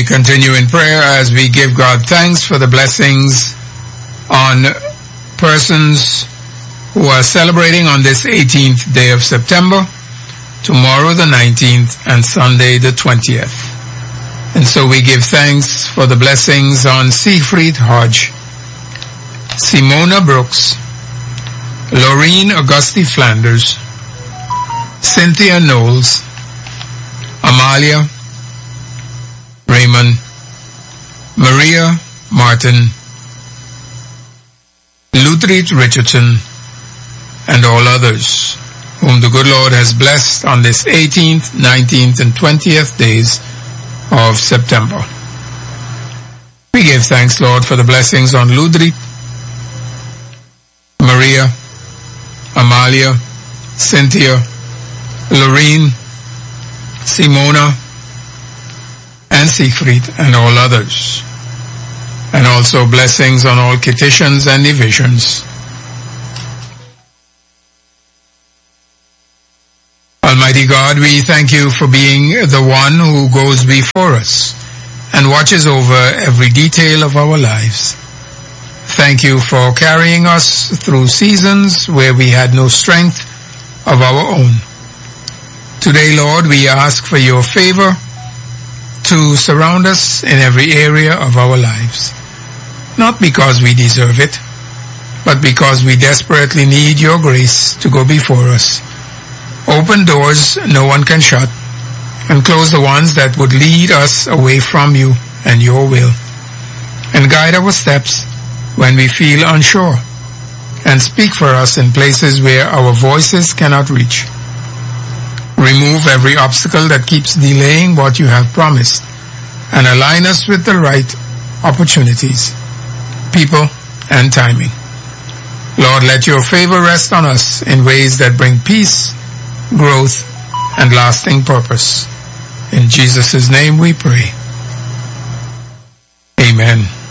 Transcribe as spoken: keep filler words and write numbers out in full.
We continue in prayer as we give God thanks for the blessings on persons who are celebrating on this eighteenth day of September, tomorrow the nineteenth, and Sunday the twentieth. And so we give thanks for the blessings on Siegfried Hodge, Simona Brooks, Laureen Augusti Flanders, Cynthia Knowles, Amalia, Raymond, Maria Martin, Luthrit Richardson, and all others whom the good Lord has blessed on this eighteenth, nineteenth, and twentieth days of September. We give thanks, Lord, for the blessings on Luthrit, Maria, Amalia, Cynthia, Lorraine, Simona, and Siegfried, and all others. And also blessings on all Kittitians and Nevisians. Almighty God, we thank you for being the one who goes before us and watches over every detail of our lives. Thank you for carrying us through seasons where we had no strength of our own. Today, Lord, we ask for your favor to surround us in every area of our lives. Not because we deserve it, but because we desperately need your grace to go before us. Open doors no one can shut, and close the ones that would lead us away from you and your will. And guide our steps when we feel unsure, and speak for us in places where our voices cannot reach. Remove every obstacle that keeps delaying what you have promised, and align us with the right opportunities, people, and timing. Lord, let your favor rest on us in ways that bring peace, growth, and lasting purpose. In Jesus' name we pray. Amen.